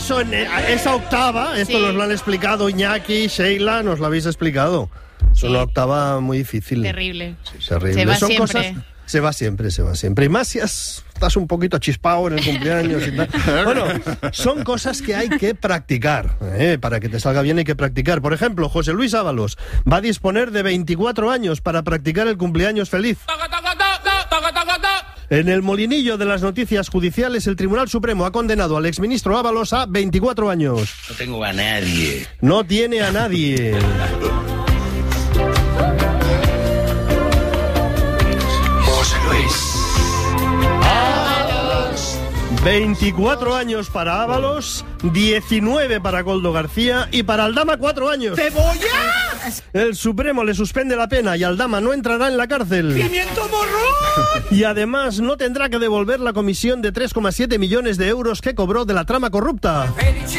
eso, esa octava, esto Sí. nos lo han explicado Iñaki, Sheila, nos lo habéis explicado. Es una octava muy difícil. Terrible. Terrible. Se va Son siempre. cosas... Se va siempre. Y más si estás un poquito chispado en el cumpleaños y tal. Bueno, son cosas que hay que practicar. Para que te salga bien hay que practicar. Por ejemplo, José Luis Ábalos va a disponer de 24 años para practicar el cumpleaños feliz. En el molinillo de las noticias judiciales, el Tribunal Supremo ha condenado al exministro Ábalos a 24 años. No tengo a nadie. No tiene a nadie. 24 años para Ábalos, 19 para Koldo García y para Aldama 4 años. ¡Cebolla! El Supremo le suspende la pena y Aldama no entrará en la cárcel. ¡Pimiento morrón! Y además no tendrá que devolver la comisión de 3,7 millones de euros que cobró de la trama corrupta.